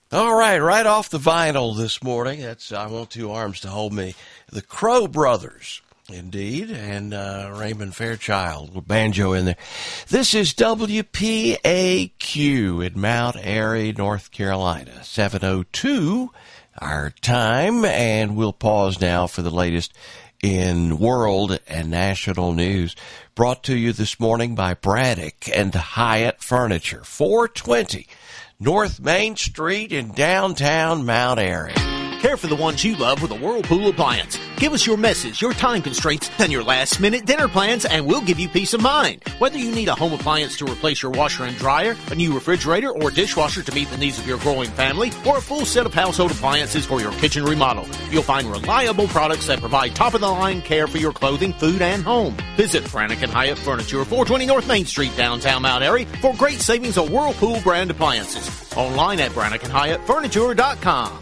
All right off the vinyl this morning. That's I Want Two Arms to Hold Me. The Crow Brothers, indeed, and Raymond Fairchild with banjo in there. This is WPAQ in Mount Airy, North Carolina, 7:02 our time, and we'll pause now for the latest in world and national news. Brought to you this morning by Braddock and Hyatt Furniture, 420 North Main Street in downtown Mount Airy. Care for the ones you love with a Whirlpool appliance. Give us your messes, your time constraints, and your last-minute dinner plans, and we'll give you peace of mind. Whether you need a home appliance to replace your washer and dryer, a new refrigerator or dishwasher to meet the needs of your growing family, or a full set of household appliances for your kitchen remodel, you'll find reliable products that provide top-of-the-line care for your clothing, food, and home. Visit Brannick and Hyatt Furniture, 420 North Main Street, downtown Mount Airy, for great savings on Whirlpool brand appliances. Online at BrannickandHyattFurniture.com.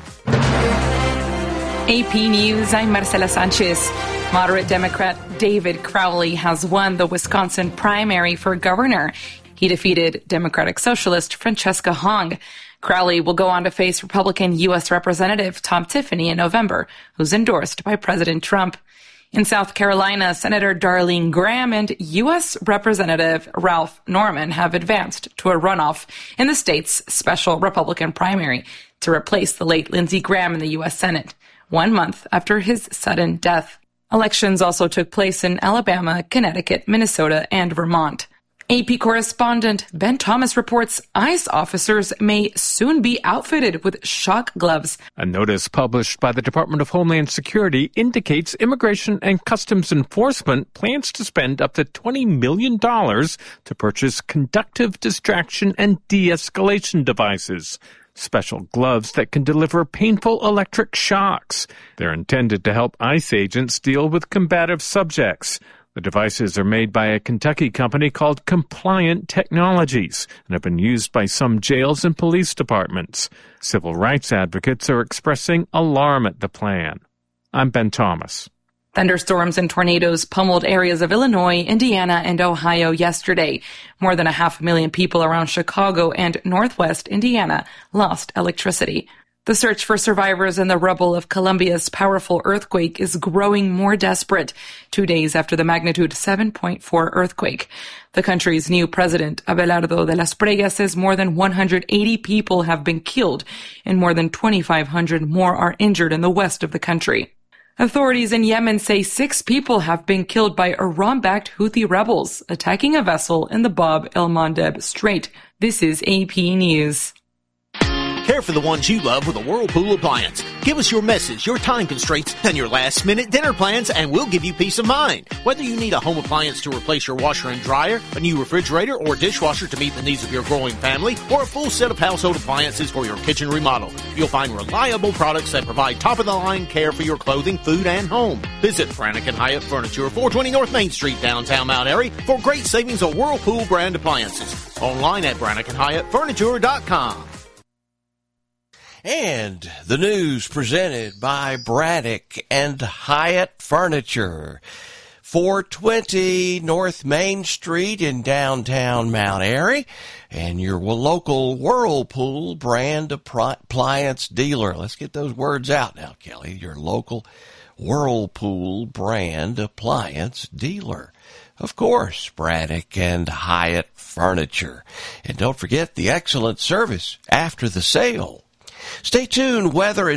AP News, I'm Marcela Sanchez. Moderate Democrat David Crowley has won the Wisconsin primary for governor. He defeated Democratic Socialist Francesca Hong. Crowley will go on to face Republican U.S. Representative Tom Tiffany in November, who's endorsed by President Trump. In South Carolina, Senator Darlene Graham and U.S. Representative Ralph Norman have advanced to a runoff in the state's special Republican primary to replace the late Lindsey Graham in the U.S. Senate, 1 month after his sudden death. Elections also took place in Alabama, Connecticut, Minnesota, and Vermont. AP correspondent Ben Thomas reports ICE officers may soon be outfitted with shock gloves. A notice published by the Department of Homeland Security indicates Immigration and Customs Enforcement plans to spend up to $20 million to purchase conductive distraction and de-escalation devices, special gloves that can deliver painful electric shocks. They're intended to help ICE agents deal with combative subjects. The devices are made by a Kentucky company called Compliant Technologies and have been used by some jails and police departments. Civil rights advocates are expressing alarm at the plan. I'm Ben Thomas. Thunderstorms and tornadoes pummeled areas of Illinois, Indiana, and Ohio yesterday. More than 500,000 people around Chicago and northwest Indiana lost electricity. The search for survivors in the rubble of Colombia's powerful earthquake is growing more desperate 2 days after the magnitude 7.4 earthquake. The country's new president, Abelardo de las Pregas, says more than 180 people have been killed and more than 2,500 more are injured in the west of the country. Authorities in Yemen say 6 people have been killed by Iran-backed Houthi rebels attacking a vessel in the Bab el-Mandeb Strait. This is AP News. Care for the ones you love with a Whirlpool appliance. Give us your messes, your time constraints, and your last-minute dinner plans, and we'll give you peace of mind. Whether you need a home appliance to replace your washer and dryer, a new refrigerator or dishwasher to meet the needs of your growing family, or a full set of household appliances for your kitchen remodel, you'll find reliable products that provide top-of-the-line care for your clothing, food, and home. Visit Brannick and Hyatt Furniture, 420 North Main Street, downtown Mount Airy, for great savings on Whirlpool brand appliances. Online at BrannickandHyattFurniture.com. And the news presented by Braddock and Hyatt Furniture, 420 North Main Street in downtown Mount Airy, and your local Whirlpool brand appliance dealer. Let's get those words out now, Kelly. Your local Whirlpool brand appliance dealer. Of course, Braddock and Hyatt Furniture. And don't forget the excellent service after the sale. Stay tuned. Weather and